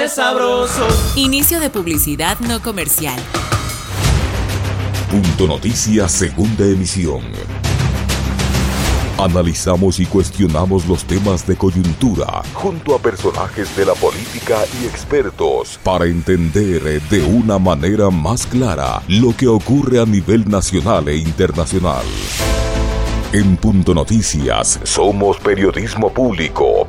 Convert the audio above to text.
es sabroso. Inicio de publicidad no comercial. Punto Noticias, segunda emisión. Analizamos y cuestionamos los temas de coyuntura junto a personajes de la política y expertos para entender de una manera más clara lo que ocurre a nivel nacional e internacional. En Punto Noticias somos periodismo público,